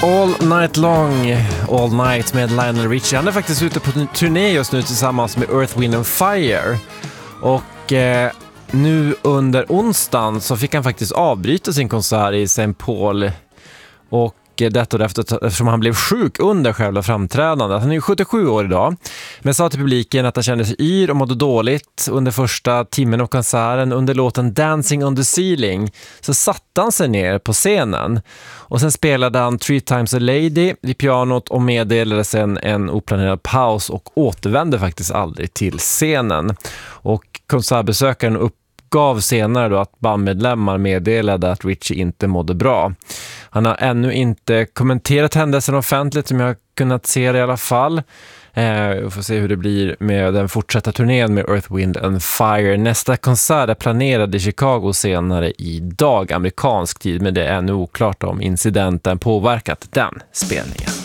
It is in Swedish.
All Night Long, All Night med Lionel Richie. Han är faktiskt ute på turné just nu tillsammans med Earth, Wind and Fire. Och nu under onsdagen så fick han faktiskt avbryta sin konsert i St. Paul. Och detta eftersom han blev sjuk under själva framträdandet. Han är ju 77 år idag. Men sa till publiken att han kände sig yr och mådde dåligt under första timmen av konserten. Under låten Dancing on the Ceiling så satte han sig ner på scenen. Och sen spelade han Three Times a Lady vid pianot och meddelade sen en oplanerad paus och återvände faktiskt aldrig till scenen. Och konsertbesökaren uppgav senare då att bandmedlemmar meddelade att Richie inte mådde bra. Han har ännu inte kommenterat händelsen offentligt som jag har kunnat se det i alla fall. Vi får se hur det blir med den fortsatta turnén med Earth, Wind and Fire. Nästa konsert är planerad i Chicago senare idag, amerikansk tid, men det är ännu oklart om incidenten påverkat den spelningen.